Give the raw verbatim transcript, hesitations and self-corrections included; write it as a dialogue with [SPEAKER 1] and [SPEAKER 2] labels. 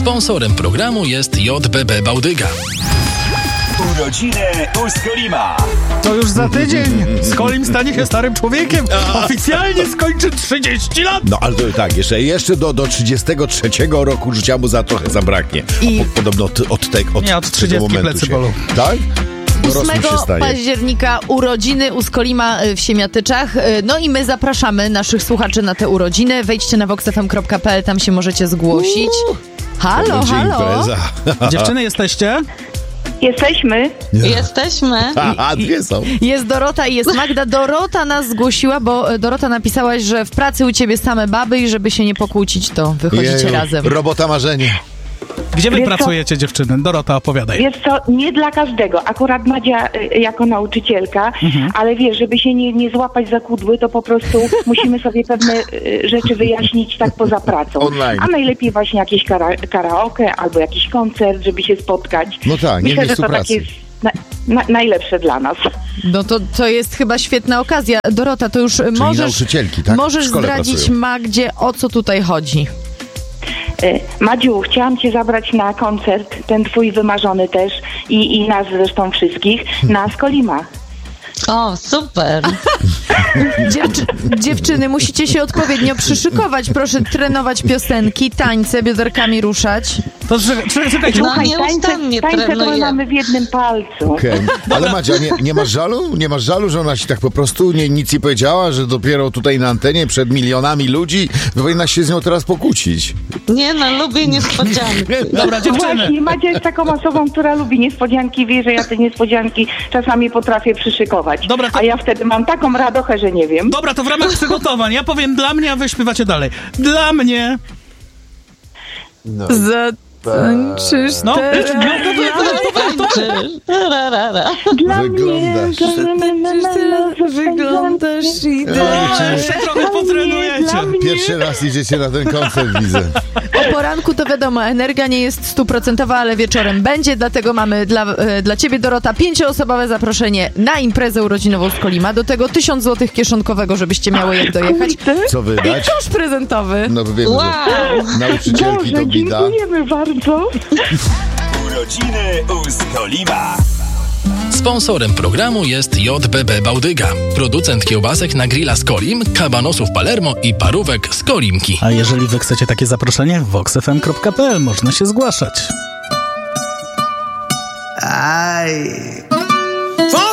[SPEAKER 1] Sponsorem programu jest J B B Bałdyga.
[SPEAKER 2] Urodziny u Skolima.
[SPEAKER 3] To już za tydzień. Skolim stanie się starym człowiekiem. Oficjalnie skończy trzydzieści lat.
[SPEAKER 4] No ale to tak, jeszcze, jeszcze do, do trzydziestego trzeciego roku życia mu za trochę zabraknie.
[SPEAKER 5] I...
[SPEAKER 4] Po, podobno od, od, te, od
[SPEAKER 3] Nie, od trzydziestki plecy bolą.
[SPEAKER 4] Tak?
[SPEAKER 5] ósmego października urodziny u Skolima w Siemiatyczach. No i my zapraszamy naszych słuchaczy na te urodziny. Wejdźcie na vox f m kropka p l, tam się możecie zgłosić. Halo, halo.
[SPEAKER 3] Dziewczyny, jesteście?
[SPEAKER 6] Jesteśmy.
[SPEAKER 7] Jesteśmy.
[SPEAKER 4] A, dwie są.
[SPEAKER 5] Jest Dorota i jest Magda. Dorota nas zgłosiła, bo Dorota napisałaś, że w pracy u ciebie same baby i żeby się nie pokłócić, to wychodzicie
[SPEAKER 4] Jeju,
[SPEAKER 5] razem.
[SPEAKER 4] Robota marzenie.
[SPEAKER 3] Gdzie wy
[SPEAKER 6] Wiesz
[SPEAKER 3] pracujecie,
[SPEAKER 6] co?
[SPEAKER 3] dziewczyny? Dorota, opowiadaj.
[SPEAKER 6] Wiesz co, nie dla każdego. Akurat Madzia y, jako nauczycielka,
[SPEAKER 3] Mhm.
[SPEAKER 6] ale wiesz, żeby się nie, nie złapać za kudły, to po prostu musimy sobie pewne y, rzeczy wyjaśnić tak poza pracą.
[SPEAKER 4] Online.
[SPEAKER 6] A najlepiej właśnie jakieś kara, karaoke albo jakiś koncert, żeby się spotkać.
[SPEAKER 4] No tak, nie w
[SPEAKER 6] Myślę, że
[SPEAKER 4] miejscu
[SPEAKER 6] to
[SPEAKER 4] pracy.
[SPEAKER 6] takie jest na, na, najlepsze dla nas.
[SPEAKER 5] No to, to jest chyba świetna okazja. Dorota, to już
[SPEAKER 4] Czyli
[SPEAKER 5] możesz,
[SPEAKER 4] nauczycielki, tak?
[SPEAKER 5] możesz
[SPEAKER 4] W szkole
[SPEAKER 5] zdradzić
[SPEAKER 4] pracują.
[SPEAKER 5] Magdzie, o co tutaj chodzi.
[SPEAKER 6] Y, Madziu, chciałam cię zabrać na koncert, ten twój wymarzony też i, i nas zresztą wszystkich, na Skolima.
[SPEAKER 7] O, super.
[SPEAKER 5] Dziewczy- dziewczyny, musicie się odpowiednio przyszykować. Proszę trenować piosenki, tańce, bioderkami ruszać.
[SPEAKER 3] To czekaj, czekajcie.
[SPEAKER 7] No,
[SPEAKER 6] Słuchaj, tańce,
[SPEAKER 7] nieustannie
[SPEAKER 6] tańce to my
[SPEAKER 7] trenuję.
[SPEAKER 6] mamy w jednym palcu.
[SPEAKER 4] Okay. Ale Madzia, nie, nie masz żalu? Nie masz żalu, że ona ci tak po prostu nie, nic nie powiedziała, że dopiero tutaj na antenie przed milionami ludzi powinnaś się z nią teraz pokłócić?
[SPEAKER 7] Nie no, lubię niespodzianki.
[SPEAKER 3] Dobra, dziewczyny.
[SPEAKER 6] Właśnie, Madzia jest taką osobą, która lubi niespodzianki, wie, że ja te niespodzianki czasami potrafię przyszykować.
[SPEAKER 3] Dobra, to-
[SPEAKER 6] A ja wtedy mam taką radochę, że nie wiem.
[SPEAKER 3] Dobra, to w ramach przygotowań. Ja powiem dla mnie, a wy śpiewacie dalej. Dla mnie.
[SPEAKER 4] No.
[SPEAKER 5] Zatańczysz
[SPEAKER 3] No,
[SPEAKER 5] teraz.
[SPEAKER 7] Tańczysz. Ra, ra, ra.
[SPEAKER 6] Dla
[SPEAKER 4] Wyglądasz.
[SPEAKER 6] mnie...
[SPEAKER 5] Wyglądasz
[SPEAKER 3] O, jeszcze trochę potrenujecie.
[SPEAKER 6] Dla mnie...
[SPEAKER 4] Pierwszy raz idziecie na ten koncert, widzę.
[SPEAKER 5] O poranku to wiadomo, energia nie jest stuprocentowa, ale wieczorem będzie, dlatego mamy dla, e, dla ciebie, Dorota, pięcioosobowe zaproszenie na imprezę urodzinową z Kolima. Do tego tysiąc złotych kieszonkowego, żebyście miały jak dojechać.
[SPEAKER 4] Co
[SPEAKER 5] I
[SPEAKER 4] wydać?
[SPEAKER 5] kosz prezentowy.
[SPEAKER 4] No bo wiemy,
[SPEAKER 7] Wow.
[SPEAKER 4] że nauczycielki to
[SPEAKER 6] Boże,
[SPEAKER 4] bida.
[SPEAKER 6] dziękujemy bardzo.
[SPEAKER 2] Urodziny u Skolima.
[SPEAKER 1] Sponsorem programu jest J B B Bałdyga. Producent kiełbasek na grilla Skolim, kabanosów Palermo i parówek Skolimki.
[SPEAKER 3] A jeżeli wy chcecie takie zaproszenie, vox f m kropka p l, można się zgłaszać.
[SPEAKER 8] Ay.